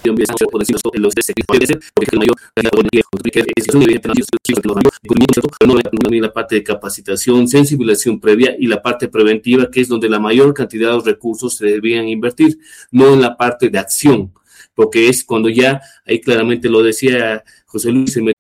por decirlo, los de debe ser, porque el mayor es evidente, pero no ni la parte de capacitación, sensibilización previa y la parte preventiva, que es donde la mayor cantidad de los recursos se deberían invertir, no en la parte de acción, porque es cuando ya, ahí claramente lo decía José Luis, se